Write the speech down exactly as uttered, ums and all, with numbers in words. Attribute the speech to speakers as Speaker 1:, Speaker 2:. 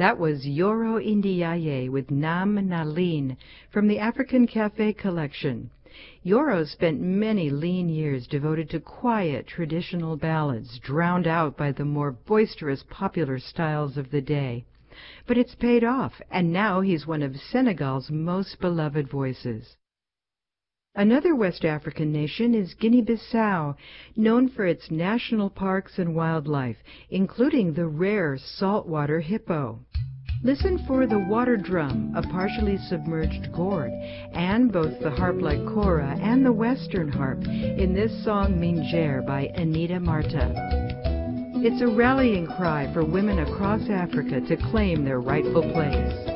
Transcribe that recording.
Speaker 1: That was Yoro Indiaye with Nam Nalin from the African Cafe collection. Yoro spent many lean years devoted to quiet traditional ballads, drowned out by the more boisterous popular styles of the day. But it's paid off, and now he's one of Senegal's most beloved voices. Another West African nation is Guinea-Bissau, known for its national parks and wildlife, including the rare saltwater hippo. Listen for the water drum, a partially submerged gourd, and both the harp-like kora and the western harp in this song Minjer by Anita Marta. It's a rallying cry for women across Africa to claim their rightful place.